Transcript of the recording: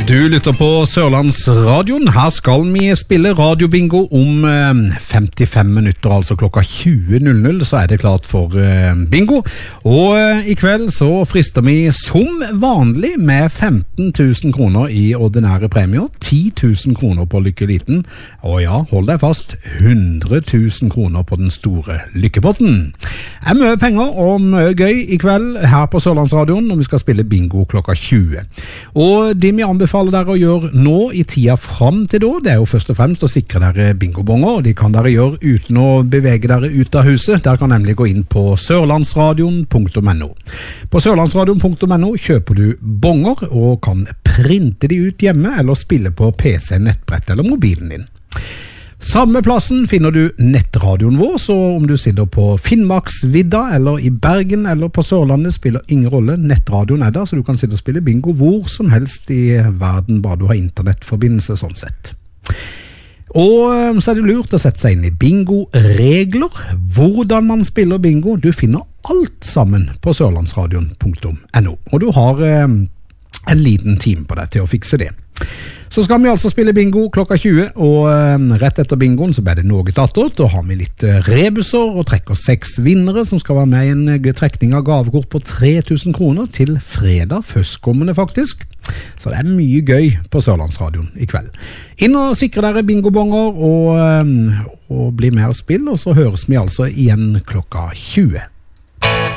Du lytter på Sørlandsradioen. Her skal vi spille radiobingo om 55 minutter, altså klokka 20.00, så er det klart for bingo. Og i kveld så frister vi som vanlig med 15 000 kroner i ordinære premier, 10 000 kroner på Lykkeliten, og ja, hold deg fast, 100 000 kroner på den store lykkepotten. Det er mye penger og mye gøy i kveld her på Sørlandsradioen når vi skal spille bingo klokka 20. Og det vi anbefaler dere å gjøre nå i tida fram til da, det er jo først og fremst å sikre dere bingobonger, og de kan dere gjøre uten å bevege dere ut av huset. Dere kan nemlig gå inn på sørlandsradion.no. På sørlandsradion.no kjøper du bonger og kan printe de ut hjemme eller spille på PC, nettbrett eller mobilen din. Samme plassen finner du nettradioen vår, så om du sitter på Finnmarksvidda eller i Bergen eller på Sørlandet spiller ingen rolle. Nettradioen er der, så du kan sitte og spille bingo hvor som helst i verden, bare du har internettforbindelse sånn sett. Og så er det lurt å sette seg inn i bingo-regler, hvordan man spiller bingo. Du finner alt sammen på sørlandsradion.no, og du har en liten time på deg til å fikse det. Så skal vi altså spille bingo klokka 20, og rett etter bingoen så blir det noe tattert. Da har vi litt rebuser og trekker 6 vinnere som skal være med i en trekning av gavekort på 3 000 kroner til fredag, førstkommende faktisk. Så det er mye gøy på Sørlandsradioen i kveld. Inn og sikre dere bingobonger og bli med og spille, og så høres vi altså igjen klokka 20.